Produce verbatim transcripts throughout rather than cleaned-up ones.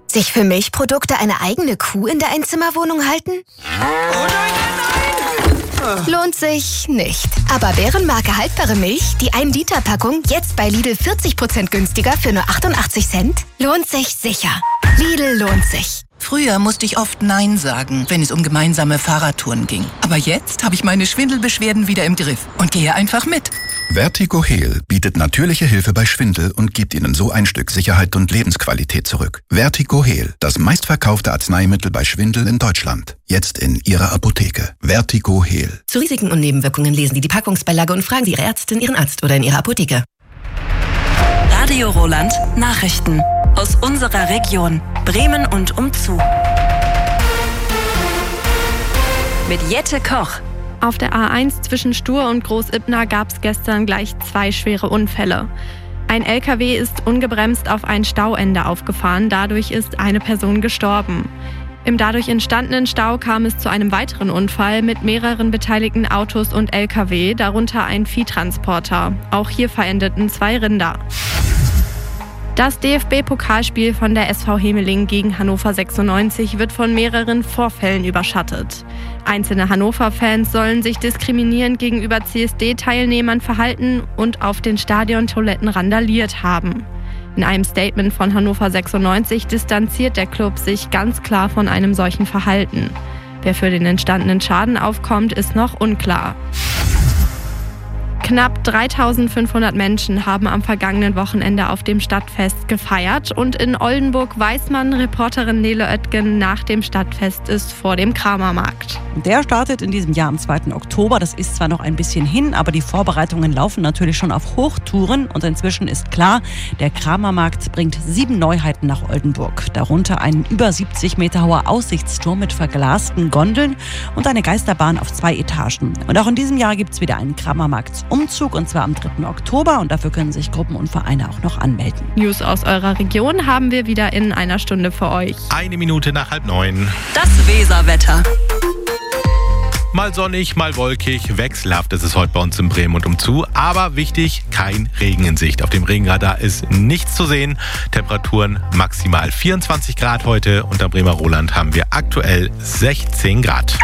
Sich für Milchprodukte eine eigene Kuh in der Einzimmerwohnung halten? Lohnt sich nicht. Aber Bärenmarke haltbare Milch, die ein Liter Packung, jetzt bei Lidl vierzig Prozent günstiger für nur achtundachtzig Cent? Lohnt sich sicher. Lidl lohnt sich. Früher musste ich oft Nein sagen, wenn es um gemeinsame Fahrradtouren ging. Aber jetzt habe ich meine Schwindelbeschwerden wieder im Griff und gehe einfach mit. Vertigo Heal bietet natürliche Hilfe bei Schwindel und gibt Ihnen so ein Stück Sicherheit und Lebensqualität zurück. Vertigo Heal, das meistverkaufte Arzneimittel bei Schwindel in Deutschland. Jetzt in Ihrer Apotheke. Vertigo Heal. Zu Risiken und Nebenwirkungen lesen Sie die Packungsbeilage und fragen Sie Ihre Ärztin, Ihren Arzt oder in Ihrer Apotheke. Radio Roland Nachrichten aus unserer Region Bremen und umzu. Mit Jette Koch. Auf der A eins zwischen Stur und Groß-Ipna gab es gestern gleich zwei schwere Unfälle. Ein L K W ist ungebremst auf ein Stauende aufgefahren, dadurch ist eine Person gestorben. Im dadurch entstandenen Stau kam es zu einem weiteren Unfall mit mehreren beteiligten Autos und L K W, darunter ein Viehtransporter. Auch hier verendeten zwei Rinder. Das D F B-Pokalspiel von der S V Hemeling gegen Hannover sechsundneunzig wird von mehreren Vorfällen überschattet. Einzelne Hannover-Fans sollen sich diskriminierend gegenüber C S D-Teilnehmern verhalten und auf den Stadiontoiletten randaliert haben. In einem Statement von Hannover sechsundneunzig distanziert der Club sich ganz klar von einem solchen Verhalten. Wer für den entstandenen Schaden aufkommt, ist noch unklar. Knapp dreitausendfünfhundert Menschen haben am vergangenen Wochenende auf dem Stadtfest gefeiert und in Oldenburg weiß man, Reporterin Nele Oetgen, nach dem Stadtfest ist vor dem Kramermarkt. Der startet in diesem Jahr am zweiten Oktober. Das ist zwar noch ein bisschen hin, aber die Vorbereitungen laufen natürlich schon auf Hochtouren und inzwischen ist klar, der Kramermarkt bringt sieben Neuheiten nach Oldenburg. Darunter ein über siebzig Meter hoher Aussichtsturm mit verglasten Gondeln und eine Geisterbahn auf zwei Etagen. Und auch in diesem Jahr gibt es wieder einen Kramermarktsumzug und zwar am dritten Oktober und dafür können sich Gruppen und Vereine auch noch anmelden. News aus eurer Region haben wir wieder in einer Stunde für euch. Eine Minute nach halb neun. Das Weserwetter. Mal sonnig, mal wolkig, wechselhaft ist es heute bei uns in Bremen und umzu. Aber wichtig, kein Regen in Sicht. Auf dem Regenradar ist nichts zu sehen. Temperaturen maximal vierundzwanzig Grad heute. Und am Bremer Roland haben wir aktuell sechzehn Grad.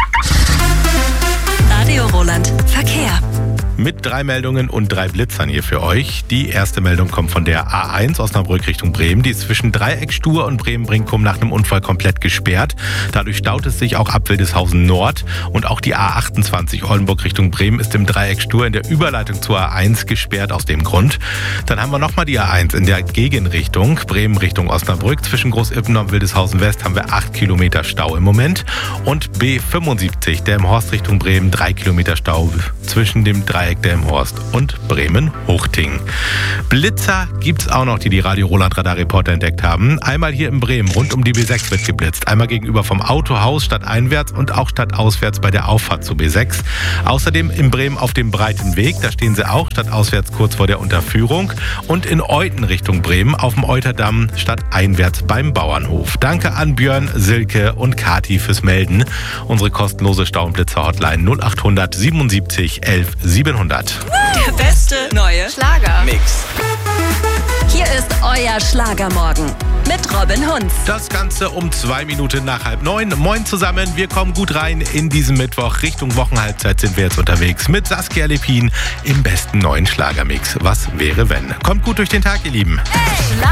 Radio Roland Verkehr. Mit drei Meldungen und drei Blitzern hier für euch. Die erste Meldung kommt von der A eins Osnabrück Richtung Bremen. Die ist zwischen Dreieck Stur und Bremen-Brinkum nach einem Unfall komplett gesperrt. Dadurch staut es sich auch ab Wildeshausen Nord. Und auch die A achtundzwanzig Oldenburg Richtung Bremen ist im Dreieck Stur in der Überleitung zur A eins gesperrt aus dem Grund. Dann haben wir nochmal die A eins in der Gegenrichtung. Bremen Richtung Osnabrück. Zwischen Groß-Ipna und Wildeshausen West haben wir acht Kilometer Stau im Moment. Und B fünfundsiebzig, der im Horst Richtung Bremen, drei Kilometer Stau zwischen dem Dreieck Delmenhorst und Bremen-Huchting. Blitzer gibt's auch noch, die die Radio Roland Radarreporter entdeckt haben. Einmal hier in Bremen, rund um die B sechs wird geblitzt. Einmal gegenüber vom Autohaus stadteinwärts und auch stadtauswärts bei der Auffahrt zur B sechs. Außerdem in Bremen auf dem breiten Weg, da stehen sie auch stadtauswärts kurz vor der Unterführung. Und in Euthen Richtung Bremen auf dem Euterdamm stadteinwärts beim Bauernhof. Danke an Björn, Silke und Kati fürs Melden. Unsere kostenlose Stau- und Blitzer-Hotline null achthundert siebenundsiebzig elf siebenhundert. Der beste neue Schlagermix. Hier ist euer Schlagermorgen mit Robin Hunz. Das Ganze um zwei Minuten nach halb neun. Moin zusammen, wir kommen gut rein in diesen Mittwoch. Richtung Wochenhalbzeit sind wir jetzt unterwegs mit Saskia Lepin im besten neuen Schlagermix. Was wäre wenn? Kommt gut durch den Tag, ihr Lieben. Hey.